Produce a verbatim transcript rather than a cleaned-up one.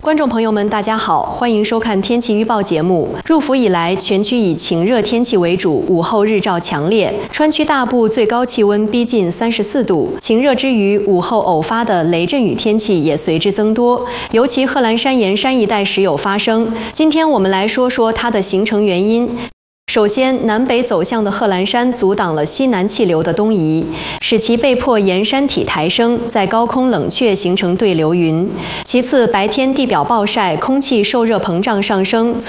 观众朋友们，大家好，欢迎收看天气预报节目。入伏以来，全区以晴热天气为主，午后日照强烈，川区大部最高气温逼近三十四度。晴热之余，午后偶发的雷阵雨天气也随之增多，尤其贺兰山沿山一带时有发生。今天我们来说说它的形成原因。首先，南北走向的贺兰山阻挡了西南气流的东移，使其被迫沿山体抬升，在高空冷却形成对流云。其次，白天地表暴晒，空气受热膨胀上升。